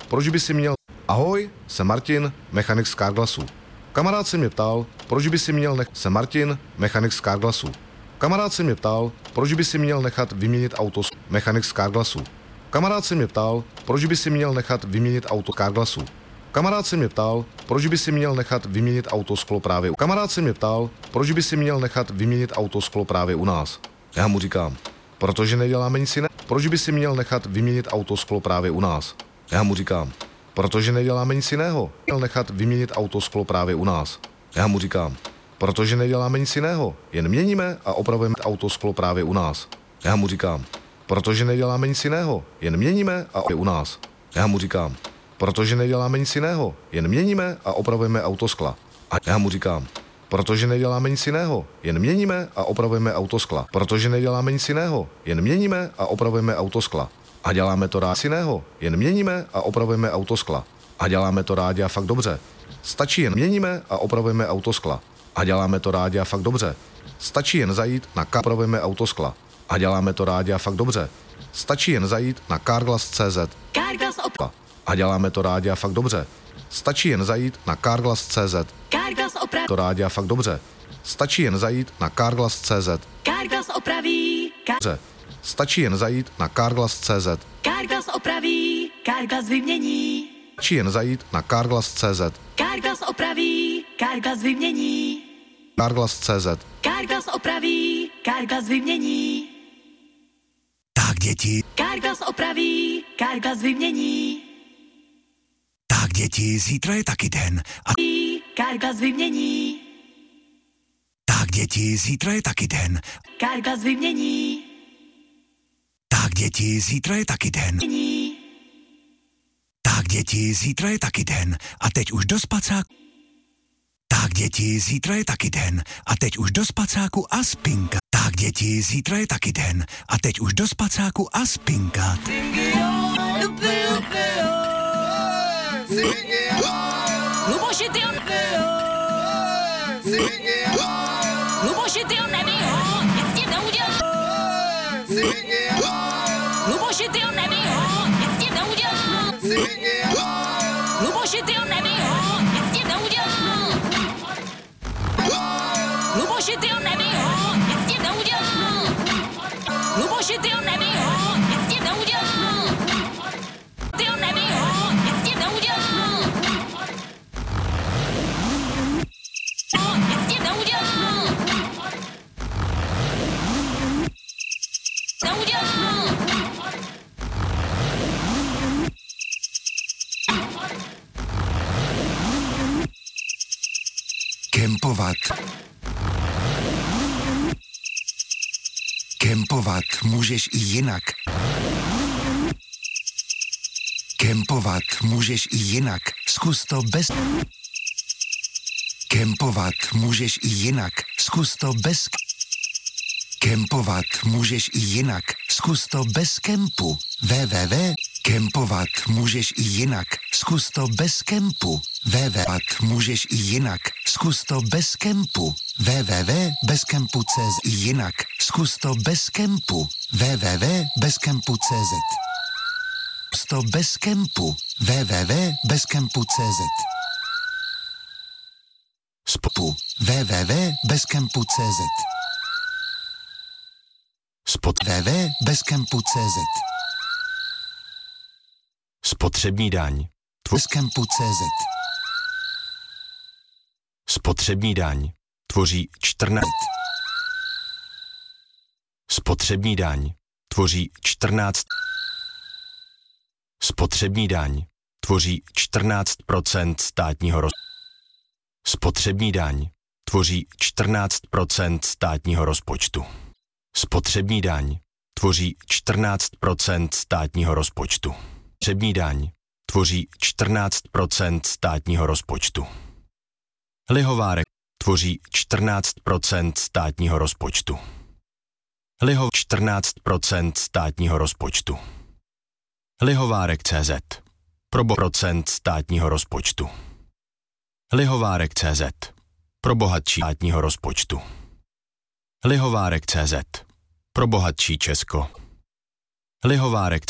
proč by si měl... Ahoj, jsem Martin, mechanik z Carglassu. Kamarád se mě ptal, proč by si měl Jsem Martin, mechanik z Carglassu. Kamarád se mě ptal, proč by si měl nechat vyměnit auto mechanik z Carglassu. Kamarád se mě ptal, proč by si měl nechat vyměnit auto Carglassu. Kamarád se mě ptal, proč by si měl nechat vyměnit autosklo právě u... Kamarád se mě ptal, proč by si měl nechat vyměnit autosklo právě u nás. Já mu říkám, protože neděláme nic jiného. Proč by si měl nechat vyměnit autosklo právě u nás? Já mu říkám, protože neděláme nic jiného. Měl nechat vyměnit autosklo právě u nás. Já mu říkám, protože neděláme nic jiného. Jen měníme a opravujeme autosklo právě u nás. Já mu říkám, protože neděláme nic jiného. Jen měníme a u nás. Já mu říkám, protože neděláme nic jiného. Jen měníme a opravujeme autoskla. A já mu říkám, protože neděláme nic jiného. Jen měníme a opravujeme autoskla. Protože neděláme nic jiného. Jen měníme a opravujeme autoskla. A děláme to rád jiného. Jen měníme a opravujeme autoskla. A děláme to rádi a fakt dobře. Stačí jen měníme a opravujeme autoskla. A děláme to rádi a fakt dobře. Stačí jen zajít na opravujeme autoskla. A děláme to rádi a fakt dobře. Stačí jen zajít na Carglass.cz. Carglass opravy. A děláme to rádi a fakt dobře. Stačí jen zajít na Carglass.cz. Carglass opraví. To rádi a fakt dobře. Stačí jen zajít na Carglass.cz. Carglass opraví. Dobře. Stačí jen zajít na Carglass.cz. Carglass opraví. Carglass vymění. Stačí jen zajít na Carglass.cz. Carglass opraví. Carglass vymění. Carglass.cz. Carglass opraví. Carglass vymění. Tak děti. Carglass opraví. Carglass vymění. Tak děti, zítra je taky den. A Carglass vymění. tak děti, zítra je taky den. Carglass vymění. Tak děti, zítra je taky den. Tak děti, zítra je taky den. A teď už do spacáku. Tak děti, zítra je taky den. A teď už do spacáku a spinka. Tak děti, zítra je taky den. A teď už do spacáku a spinkat. Luboši, ty on... Luboši, ty on neví ho, nic s tím neudělá. Luboši, ty on neví ho, nic s tím neudělá. Luboši, ty on neví ho, nic s tím neudělá. Luboši, ty on neví ho, nic s tím neudělá. Luboši, ty on neví ho, nic s tím neudělá. Ty on neví ho, nic s tím neudělá. Nic s tím neudělá. Neudělá. Kempovat. Kempovat můžeš i jinak. Kempovat můžeš i jinak. Zkus to bez... Kempovat můžeš i jinak. Zkus to bez... Kempovat můžeš i jinak. Zkus to bez kempu. Kempovat můžeš i jinak. Zkus to bez kempu. Můžeš i jinak. Zkus to bez kempu. Bezkempu.cz i jinak. Zkus to bez kempu. Bezkempu.cz. Zkus to bez kempu. Bezkempu.cz. Spotu. Bezkempu.cz. Spot. Bezkempu.cz. Spotřební daň. Bezkempu.cz. Spotřební daň tvoří 14. Spotřební daň tvoří 14. Spotřební daň tvoří 14% státního rozpočtu. Spotřební daň tvoří 14% státního rozpočtu. Spotřební daň tvoří 14% státního rozpočtu. Spotřební daň tvoří 14% státního rozpočtu. Lihovárek tvoří 14% státního rozpočtu. Liho 14% státního rozpočtu. Lihovárek.cz pro procent státního rozpočtu. Lihovárek.cz pro bohatší státního rozpočtu. Lihovárek.cz pro bohatší Česko. Lihovárek